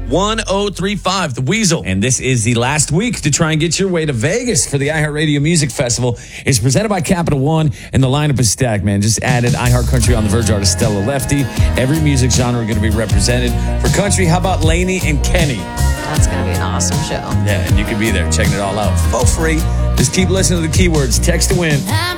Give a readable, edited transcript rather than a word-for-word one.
1035, The Weasel. And this is the last week to try and get your way to Vegas for the iHeartRadio Music Festival. It's presented by Capital One, and the lineup is stacked, man. Just added iHeart Country on the Verge artist Stella Lefty. Every music genre going to be represented. For country, how about Lainey and Kenny? That's going to be an awesome show. Yeah, and you can be there checking it all out for free. Just keep listening to the keywords. Text to win.